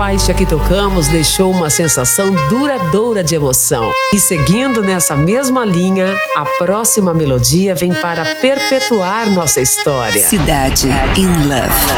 faixa que tocamos deixou uma sensação duradoura de emoção. E seguindo nessa mesma linha, a próxima melodia vem para perpetuar nossa história. Cidade in Love.